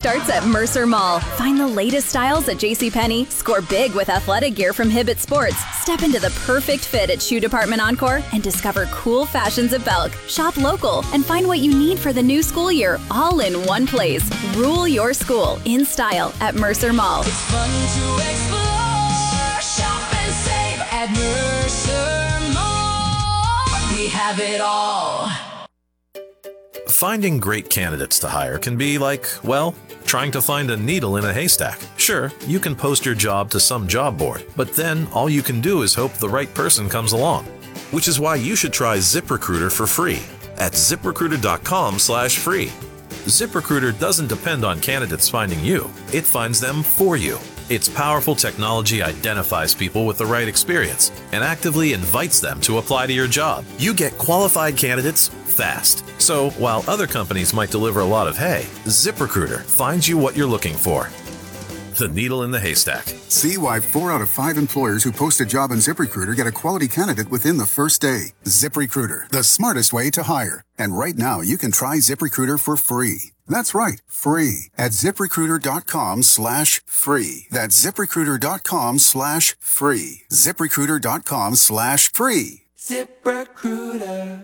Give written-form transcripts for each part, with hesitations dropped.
starts at Mercer Mall. Find the latest styles at JCPenney, score big with athletic gear from Hibbett Sports, step into the perfect fit at Shoe Department Encore, and discover cool fashions at Belk. Shop local and find what you need for the new school year all in one place. Rule your school in style at Mercer Mall. It's fun to explore, shop and save at Mercer Mall. We have it all. Finding great candidates to hire can be like, well, trying to find a needle in a haystack. Sure, you can post your job to some job board, but then all you can do is hope the right person comes along. Which is why you should try ZipRecruiter for free at ZipRecruiter.com/free. ZipRecruiter doesn't depend on candidates finding you. It finds them for you. Its powerful technology identifies people with the right experience and actively invites them to apply to your job. You get qualified candidates fast. So while other companies might deliver a lot of hay, ZipRecruiter finds you what you're looking for. The needle in the haystack. See why 4 out of 5 employers who post a job on ZipRecruiter get a quality candidate within the first day. ZipRecruiter, the smartest way to hire. And right now, you can try ZipRecruiter for free. That's right, free at ZipRecruiter.com/free. That's ZipRecruiter.com/free. ZipRecruiter.com/free. ZipRecruiter.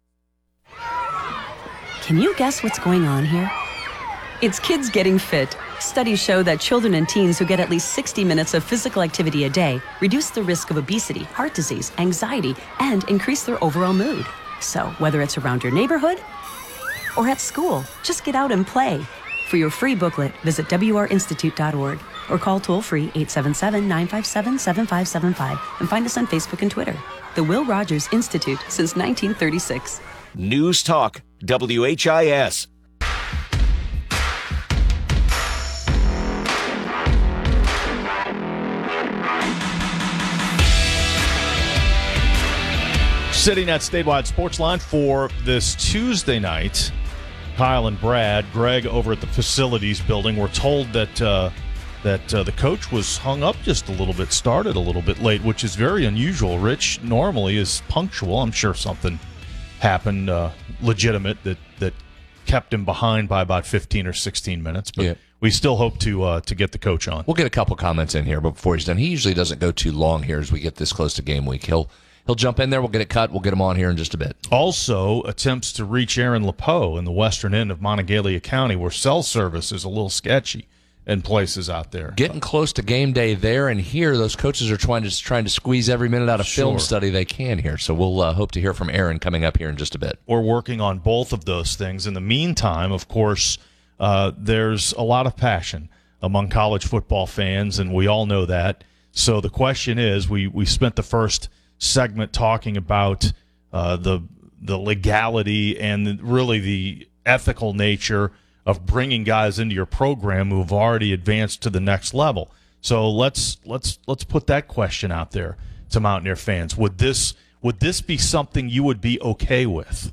Can you guess what's going on here? It's kids getting fit. Studies show that children and teens who get at least 60 minutes of physical activity a day reduce the risk of obesity, heart disease, anxiety, and increase their overall mood. So whether it's around your neighborhood or at school, just get out and play. For your free booklet, visit wrinstitute.org or call toll-free 877-957-7575 and find us on Facebook and Twitter. The Will Rogers Institute since 1936. News Talk, WHIS. Sitting at Statewide Sports Line for this Tuesday night, Kyle and Brad, Greg over at the facilities building, were told that the coach was hung up just a little bit, started a little bit late, which is very unusual. Rich normally is punctual. I'm sure something happened legitimate that kept him behind by about 15 or 16 minutes. But we still hope to get the coach on. We'll get a couple comments in here, but before he's done, he usually doesn't go too long here as we get this close to game week. He'll jump in there. We'll get it cut. We'll get him on here in just a bit. Also, attempts to reach Aaron LePeau in the western end of Monongalia County, where cell service is a little sketchy in places out there. Getting close to game day there and here. Those coaches are trying to squeeze every minute out of film study they can here. So we'll hope to hear from Aaron coming up here in just a bit. We're working on both of those things. In the meantime, of course, there's a lot of passion among college football fans, and we all know that. So the question is, we spent the first segment talking about the legality and really the ethical nature of bringing guys into your program who have already advanced to the next level. So let's put that question out there to Mountaineer fans. Would this be something you would be okay with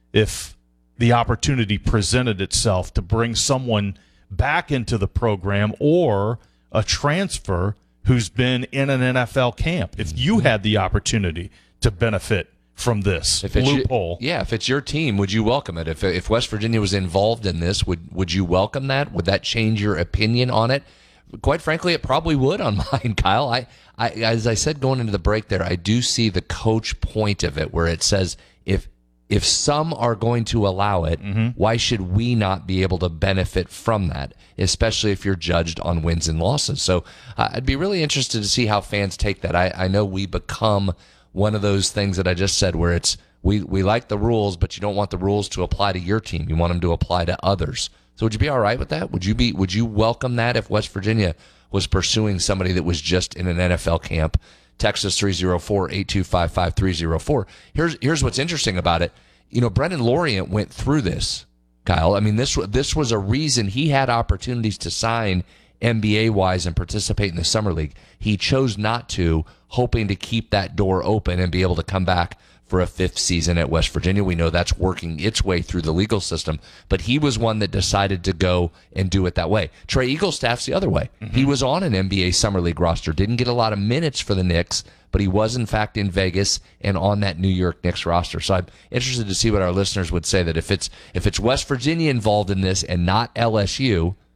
if the opportunity presented itself to bring someone back into the program or a transfer who's been in an NFL camp? If you had the opportunity to benefit from this loophole. If it's your team, would you welcome it? If West Virginia was involved in this, would you welcome that? Would that change your opinion on it? Quite frankly, it probably would on mine, Kyle. I as I said going into the break there, I do see the coach point of it where it says if some are going to allow it, why should we not be able to benefit from that, especially if you're judged on wins and losses? So I'd be really interested to see how fans take that. I know we become one of those things that I just said where it's we like the rules, but you don't want the rules to apply to your team. You want them to apply to others. So would you be all right with that? Would you welcome that if West Virginia was pursuing somebody that was just in an NFL camp? Texas 304-825-5304. Here's what's interesting about it. You know, Brendan Lorient went through this, Kyle. I mean, this was a reason he had opportunities to sign NBA-wise and participate in the Summer League. He chose not to, hoping to keep that door open and be able to come back for a 5th season at West Virginia. We know that's working its way through the legal system, but he was one that decided to go and do it that way. Trey Eaglestaff's the other way. He was on an NBA Summer League roster, didn't get a lot of minutes for the Knicks, but he was in fact in Vegas and on that New York Knicks roster. So I'm interested to see what our listeners would say, that if it's West Virginia involved in this and not LSU,